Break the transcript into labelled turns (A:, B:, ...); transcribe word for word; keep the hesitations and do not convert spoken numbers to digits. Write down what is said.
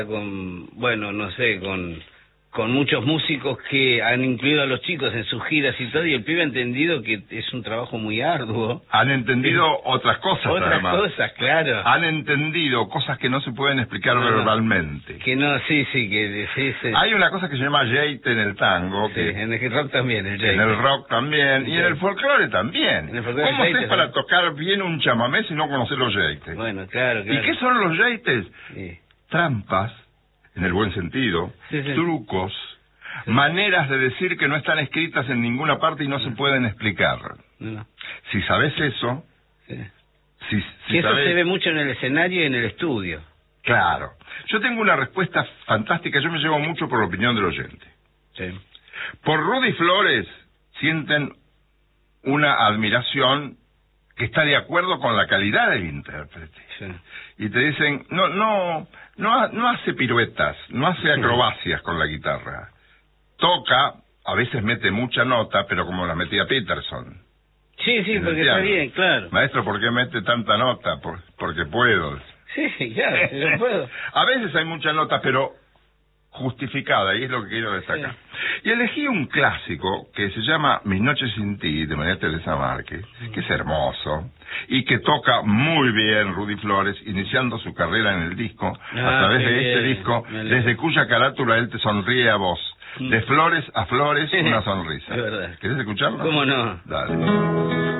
A: con, bueno, no sé, con con muchos músicos que han incluido a los chicos en sus giras y todo, y el pibe ha entendido que es un trabajo muy arduo.
B: Han entendido sí. otras cosas,
A: Otras
B: además.
A: cosas, claro.
B: Han entendido cosas que no se pueden explicar no, verbalmente.
A: Que no, sí, sí, que sí, sí.
B: Hay una cosa que se llama yeite en el tango.
A: Sí,
B: que
A: en el rock también, el yeite.
B: En el rock también, sí. Y en el folclore también.
A: En el folclore
B: ¿Cómo haces para
A: ¿no?
B: tocar bien un chamamé si no conoces los yeites?
A: Bueno, claro, claro.
B: ¿Y qué son los yeites?
A: Sí.
B: Trampas, en el buen sentido, sí, sí. trucos, sí. maneras de decir que no están escritas en ninguna parte y no, no. se pueden explicar.
A: No.
B: Si sabes eso...
A: Sí.
B: Si, si
A: y eso
B: sabes...
A: se ve mucho en el escenario y en el estudio.
B: Claro. Yo tengo una respuesta fantástica, yo me llevo mucho por la opinión del oyente.
A: Sí.
B: Por Rudy Flores sienten una admiración que está de acuerdo con la calidad del intérprete.
A: Sí.
B: Y te dicen, no, no, no, no hace piruetas, no hace acrobacias con la guitarra. Toca, a veces mete mucha nota, pero como la metía Peterson.
A: Sí, sí, porque está bien, claro.
B: Maestro, ¿por qué mete tanta nota? Por, porque puedo.
A: Sí, claro, yo puedo.
B: A veces hay mucha nota, pero justificada, y es lo que quiero destacar. Sí. Y elegí un clásico que se llama Mis noches sin ti, de María Teresa Márquez, que es hermoso, y que toca muy bien Rudy Flores, iniciando su carrera en el disco, ah, a través de este bien. disco, desde cuya carátula él te sonríe a vos. De flores a flores, una sonrisa.
A: Es verdad.
B: ¿Querés escucharlo?
A: ¿Cómo no?
B: Dale.